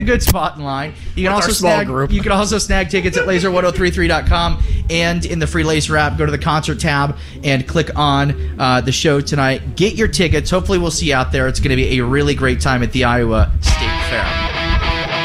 good spot in line. You can With also our small snag group. You can also snag tickets at laser1033.com and in the free Laser app. Go to the concert tab and click on the show tonight. Get your tickets. Hopefully, we'll see you out there. It's going to be a really great time at the Iowa State Fair.